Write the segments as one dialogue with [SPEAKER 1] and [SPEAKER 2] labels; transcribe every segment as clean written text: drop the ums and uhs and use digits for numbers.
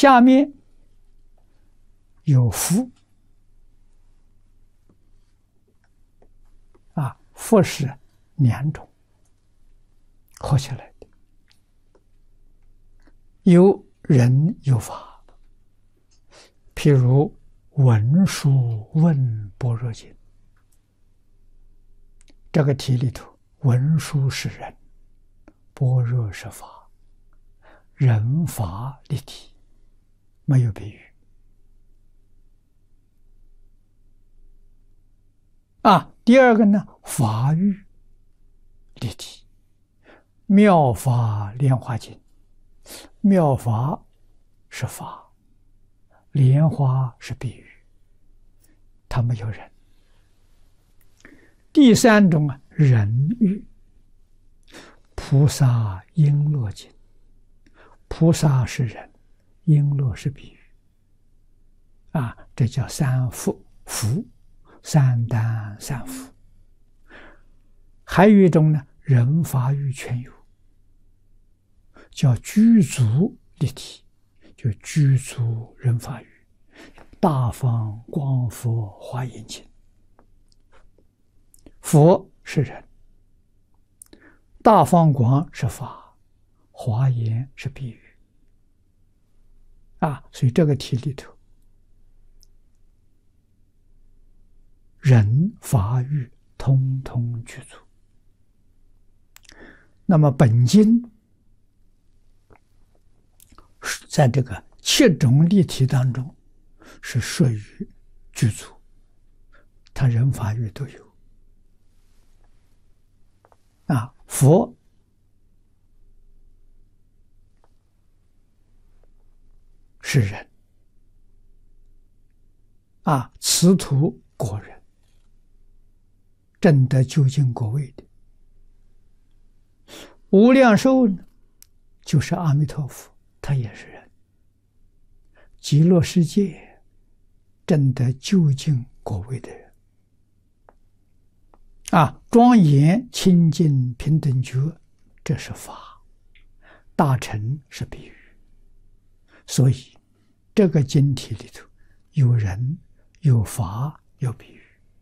[SPEAKER 1] 下面有福啊，福是两种合起来的，有人有法。譬如文殊问般若经，这个题里头，文殊是人，般若是法，人法立体，没有比喻啊。第二个呢，法喻立体，妙法莲华经，妙法是法，莲花是比喻，它没有人。第三种啊，人喻，菩萨璎珞经，菩萨是人，璎珞是比喻啊，这叫三福，三担三福。还有一种呢，人法喻全有，叫具足立体，就具足人法喻，大方光佛华严经。佛是人，大方广是法，华严是比喻啊。所以这个题里头，人法喻通通具足。那么本经在这个7种例题当中是属于具足，它人法喻都有啊。佛是人啊，此土果人，证得究竟果位的。无量寿呢，就是阿弥陀佛，他也是人。极乐世界证得究竟果位的人啊，庄严清净平等觉，这是法，大乘是比喻。所以这个经题里头有人有法有比喻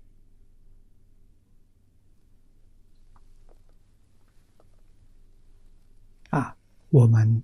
[SPEAKER 1] 啊。我们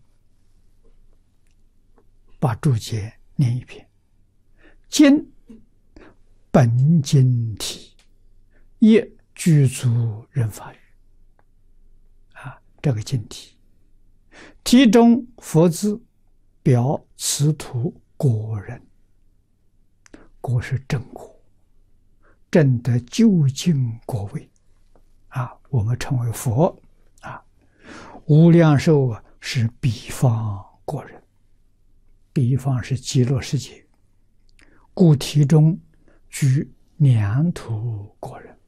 [SPEAKER 1] 把注解念一遍。经本经题，业具足人法语啊，这个经题，题中佛字表此土果人，果是正果，证得究竟果位啊，我们称为佛啊。无量寿啊是彼方果人，彼方是极乐世界，故题中居两土果人。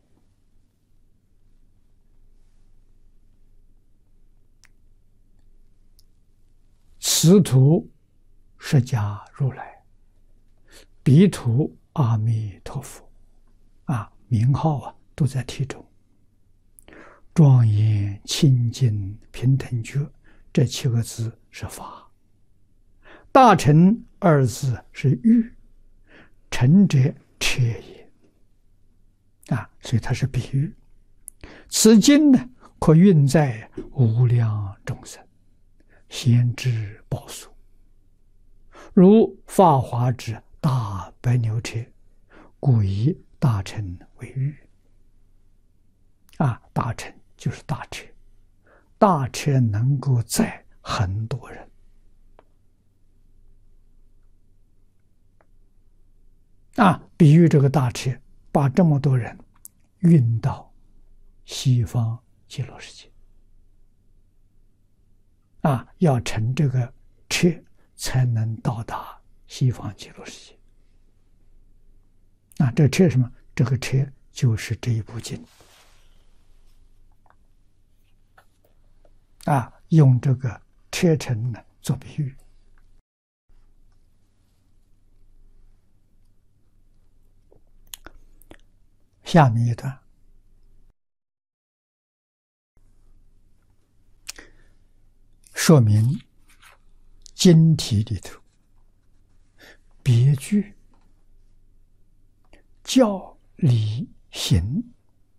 [SPEAKER 1] 此土释迦如来，彼土阿弥陀佛啊，名号啊都在题中。庄严清净平等觉，这7个字是法，大乘2字是喻，乘者彻也啊，所以它是比喻。此经呢，可运载无量众生，先知报数，如法华之大白牛车，故以大乘为喻啊。大乘就是大车，大车能够载很多人啊，比喻这个大车把这么多人运到西方极乐世界啊，要乘这个车才能到达西方极乐世界啊。这车什么？这个车就是这一部经啊，用这个车程呢做比喻。下面一段，说明经题里头别具、教、理、行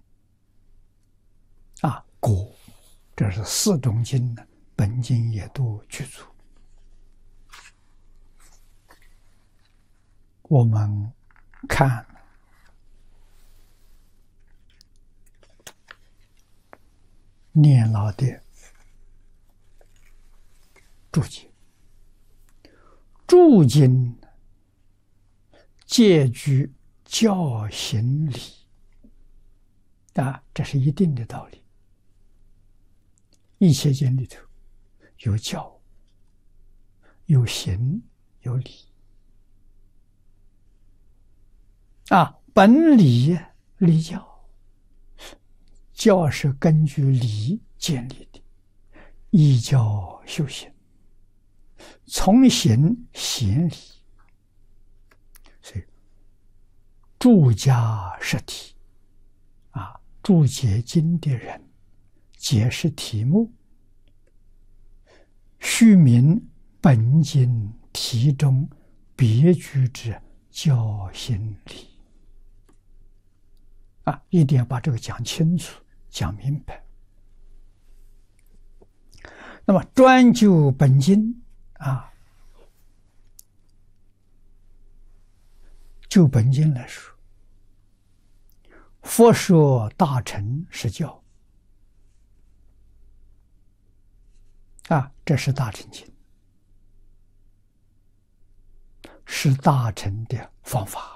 [SPEAKER 1] 果，这是四种经呢，本经也都具足。我们看念老的注解，注经皆具教行理这是一定的道理。一切经里头有教、有行、有理本理立教，教是根据理建立的，依教修行，从行显理，所以注家实体注解经的人解释题目，须明本经题中别具之教行理一定要把这个讲清楚、讲明白。那么专就本经就本经来说，佛说大乘是教这是大乘经，是大乘的方法。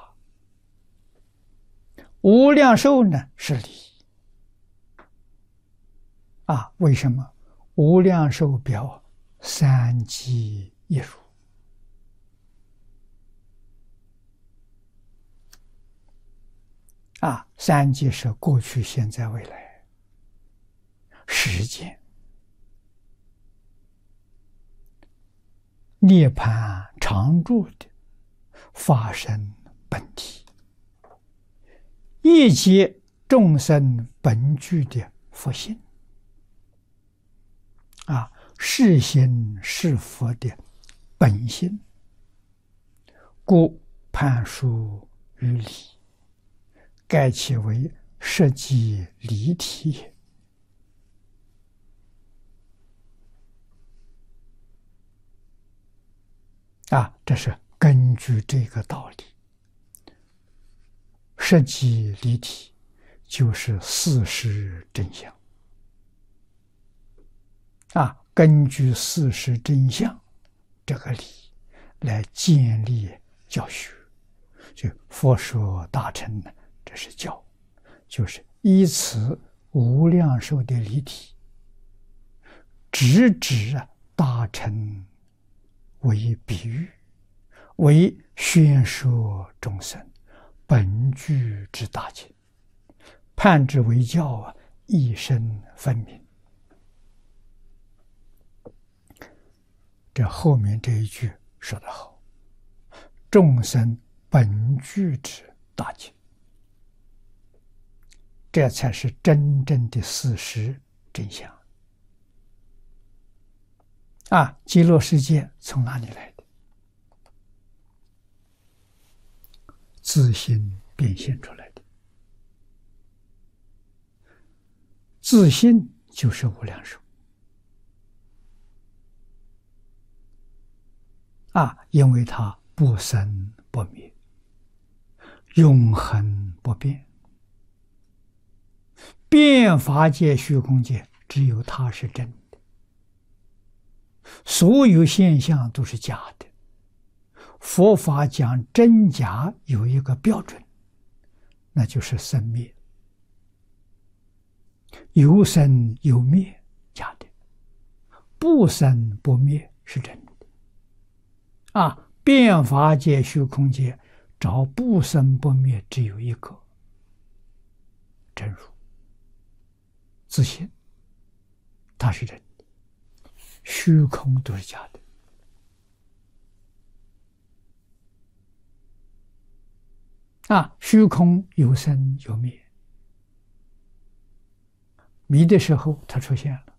[SPEAKER 1] 无量寿呢是理为什么？无量寿表三机一如三机是过去、现在、未来时间。涅槃常住的法身本体，一切众生本具的佛性是心是佛的本性，故判殊于理，盖其为实际离体也。这是根据这个道理，实际离体就是事实真相根据事实真相这个理来建立教学。就佛说大乘呢，这是教，就是依此无量寿的离体，直指大乘为比喻，为宣说众生本具之大经，判之为教一身分明。这后面这一句说得好，众生本具之大经，这才是真正的事实真相极乐世界从哪里来的？自性变现出来的。自性就是无量寿因为它不生不灭，永恒不变，变法界、虚空界只有它是真的，所有现象都是假的。佛法讲真假有一个标准，那就是生灭，有生有灭，假的；不生不灭是真的。变法界、虚空界找不生不灭只有一个，真如自性，它是真的，虚空都是假的。虚空有生有灭，迷的时候它出现了，